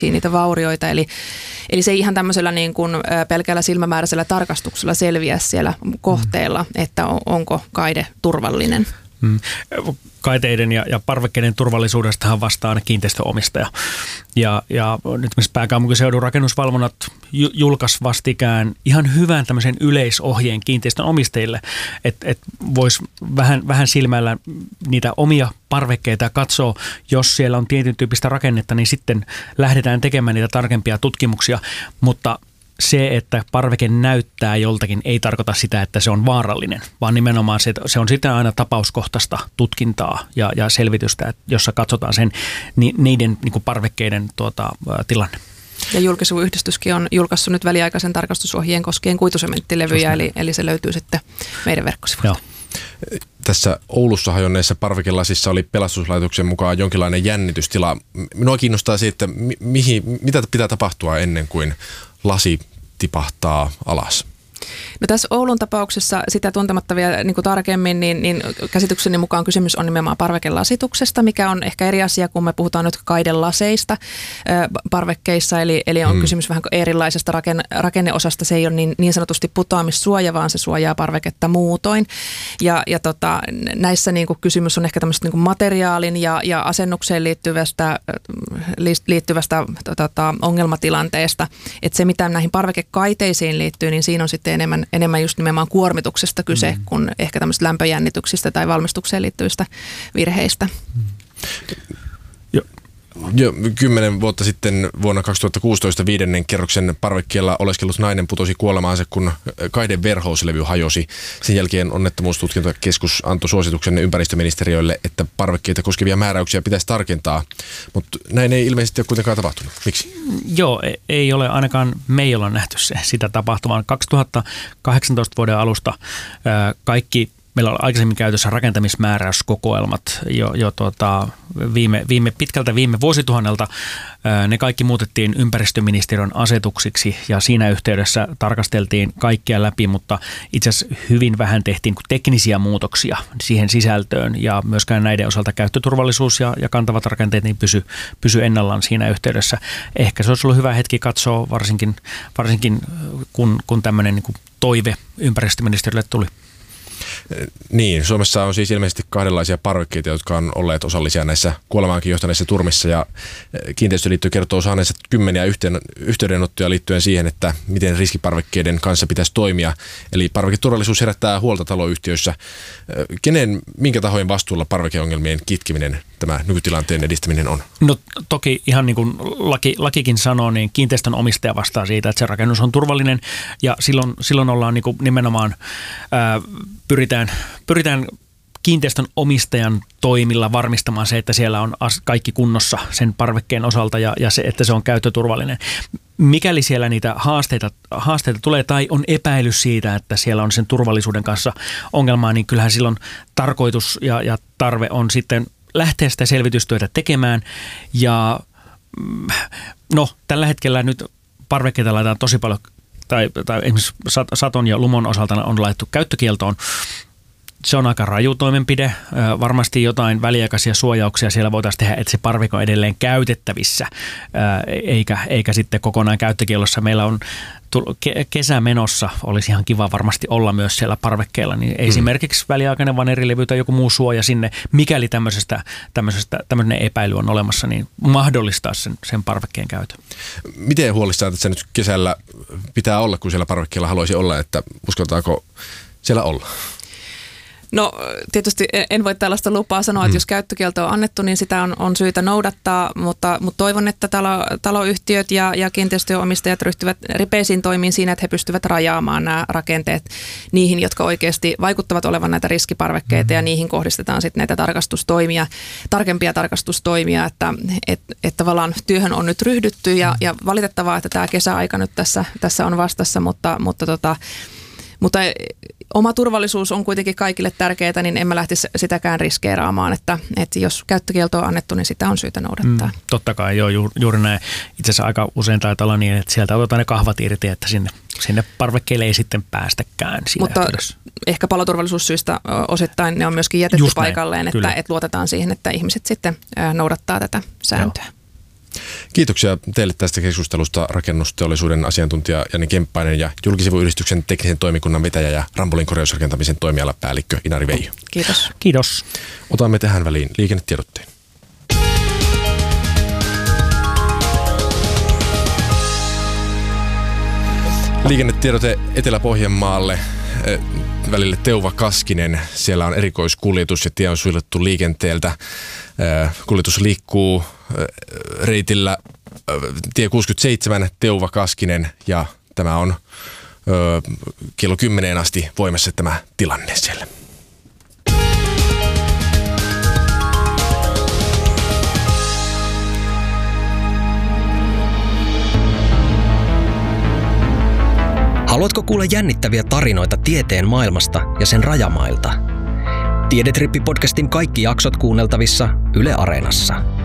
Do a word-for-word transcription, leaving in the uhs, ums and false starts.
niitä vaurioita. Eli, eli se ei ihan tämmöisellä niin kuin pelkällä silmämääräisellä tarkastuksella selviä siellä kohteella, että on, onko kaide turvallinen. Hmm. Kaiteiden ja, ja parvekkeiden turvallisuudestahan vastaa aina kiinteistöomistaja. Ja, ja nyt missä pääkaupunkiseudun rakennusvalvonnat julkaisi vastikään ihan hyvän tämmöisen yleisohjeen kiinteistön omistajille, että et voisi vähän, vähän silmällä niitä omia parvekkeita ja katsoa, jos siellä on tietyn tyyppistä rakennetta, niin sitten lähdetään tekemään niitä tarkempia tutkimuksia, mutta se, että parveke näyttää joltakin, ei tarkoita sitä, että se on vaarallinen, vaan nimenomaan se, se on sitten aina tapauskohtaista tutkintaa ja, ja selvitystä, jossa katsotaan sen ni, niiden niin kuin parvekkeiden tuota, tilanne. Ja Julkisivuyhdistyskin on julkaissut nyt väliaikaisen tarkastusohjeen koskien kuitusementtilevyjä, eli, eli se löytyy sitten meidän verkkosivuilta. Tässä Oulussa hajonneessa parvekelasissa oli pelastuslaitoksen mukaan jonkinlainen jännitystila. Minua kiinnostaa se, että mi- mihin, mitä pitää tapahtua ennen kuin lasi tipahtaa alas. No tässä Oulun tapauksessa sitä tuntematta vielä niin kuin tarkemmin, niin, niin käsitykseni mukaan kysymys on nimenomaan parvekelasituksesta, mikä on ehkä eri asia, kun me puhutaan nyt kaidelaseista äh, parvekkeissa, eli, eli on hmm. kysymys vähän erilaisesta rakenne, rakenneosasta. Se ei ole niin, niin sanotusti putoamissuoja, vaan se suojaa parveketta muutoin. Ja, ja tota, näissä niin kuin kysymys on ehkä tämmöistä niin kuin materiaalin ja, ja asennukseen liittyvästä, liittyvästä tota, ongelmatilanteesta. Että se, mitä näihin parvekekaiteisiin liittyy, niin siinä on sitten enemmän, enemmän just nimenomaan kuormituksesta kyse, mm. kuin ehkä tämmöistä lämpöjännityksistä tai valmistukseen liittyvistä virheistä. Mm. Jo, jo kymmenen vuotta sitten vuonna kaksituhattakuusitoista viidennen kerroksen parvekkeella oleskellut nainen putosi kuolemaansa, kun kaiden verhouslevy hajosi. Sen jälkeen onnettomuustutkintakeskus antoi suosituksen ympäristöministeriölle, että parvekkeita koskevia määräyksiä pitäisi tarkentaa, mutta näin ei ilmeisesti ole kuitenkaan tapahtunut. Miksi? Joo, ei ole ainakaan meillä on nähty se, sitä tapahtumaan. kaksituhattakahdeksantoista vuoden alusta kaikki meillä on aikaisemmin käytössä rakentamismääräyskokoelmat jo, jo tuota, viime, viime, pitkältä viime vuosituhannelta. Ne kaikki muutettiin ympäristöministeriön asetuksiksi ja siinä yhteydessä tarkasteltiin kaikkia läpi, mutta itse asiassa hyvin vähän tehtiin teknisiä muutoksia siihen sisältöön ja myöskään näiden osalta käyttöturvallisuus ja, ja kantavat rakenteet niin pysy, pysy ennallaan siinä yhteydessä. Ehkä se olisi ollut hyvä hetki katsoa, varsinkin, varsinkin kun, kun tämmöinen niin kuin toive ympäristöministeriölle tuli. Niin, Suomessa on siis ilmeisesti kahdenlaisia parvekkeita, jotka on olleet osallisia näissä kuolemaankin johtaneissa turmissa ja Kiinteistöliitto kertoo saaneensa kymmeniä yhteen, yhteydenottoja liittyen siihen, että miten riskiparvekkeiden kanssa pitäisi toimia. Eli parveketurvallisuus herättää huolta taloyhtiöissä. Kenen, minkä tahojen vastuulla parvekeongelmien kitkeminen, tämä nykytilanteen edistäminen on? No toki ihan niin kuin laki, lakikin sanoo, niin kiinteistön omistaja vastaa siitä, että se rakennus on turvallinen ja silloin, silloin ollaan niin kuin nimenomaan ää, pyritään, pyritään kiinteistön omistajan toimilla varmistamaan se, että siellä on kaikki kunnossa sen parvekkeen osalta ja, ja se, että se on käyttöturvallinen. Mikäli siellä niitä haasteita, haasteita tulee tai on epäilys siitä, että siellä on sen turvallisuuden kanssa ongelmaa, niin kyllähän silloin tarkoitus ja, ja tarve on sitten lähteä sitä selvitystyötä tekemään. Ja no, tällä hetkellä nyt parvekkeita laitetaan tosi paljon, tai, tai esimerkiksi saton ja lumon osalta on laitettu käyttökieltoon. Se on aika raju toimenpide. Varmasti jotain väliaikaisia suojauksia siellä voitaisiin tehdä, että se parveke on edelleen käytettävissä, eikä, eikä sitten kokonaan käyttökiellossa. Meillä on kesä menossa, olisi ihan kiva varmasti olla myös siellä parvekkeella, niin hmm. esimerkiksi väliaikainen vanerilevy tai joku muu suoja sinne, mikäli tämmöisestä, tämmöisestä, tämmöinen epäily on olemassa, niin mahdollistaa sen, sen parvekkeen käytön. Miten huolissaan tässä nyt kesällä pitää olla, kun siellä parvekkeella haluaisi olla, että uskaltaako siellä olla? No tietysti en voi tällaista lupaa sanoa, että jos käyttökielto on annettu, niin sitä on, on syytä noudattaa, mutta, mutta toivon, että talo, taloyhtiöt ja, ja kiinteistöomistajat ryhtyvät ripeisiin toimiin siinä, että he pystyvät rajaamaan nämä rakenteet niihin, jotka oikeasti vaikuttavat olevan näitä riskiparvekkeita ja niihin kohdistetaan sitten näitä tarkastustoimia, tarkempia tarkastustoimia, että et, et tavallaan työhön on nyt ryhdytty ja, ja valitettavaa, että tämä kesäaika nyt tässä, tässä on vastassa, mutta, mutta tota, Mutta oma turvallisuus on kuitenkin kaikille tärkeää, niin en mä lähtisi sitäkään riskeeraamaan, että, että jos käyttökielto on annettu, niin sitä on syytä noudattaa. Mm, totta kai, joo, juuri näin. Itse asiassa aika usein taitaa olla niin, että sieltä otetaan ne kahvat irti, että sinne, sinne parvekkeelle ei sitten päästäkään siinä Mutta yhteydessä. Ehkä paloturvallisuussyistä osittain ne on myöskin jätetty paikalleen, että, että luotetaan siihen, että ihmiset sitten noudattaa tätä sääntöä. Joo. Kiitoksia teille tästä keskustelusta rakennusteollisuuden asiantuntija Jani Kemppainen ja Julkisivuyhdistyksen teknisen toimikunnan vetäjä ja Rambolin korjausrakentamisen toimialapäällikkö Inari Veijo. Kiitos. Kiitos. Otamme tähän väliin liikennetiedotteen. Liikennetiedote Etelä-Pohjanmaalle välille Teuva-Kaskinen. Siellä on erikoiskuljetus ja tie on suljettu liikenteeltä. Kuljetus liikkuu reitillä tie kuusikymmentäseitsemän Teuva-Kaskinen ja tämä on kello kymmeneen asti voimassa tämä tilanne siellä. Haluatko kuulla jännittäviä tarinoita tieteen maailmasta ja sen rajamailta? Tiedetrippi-podcastin kaikki jaksot kuunneltavissa Yle Areenassa.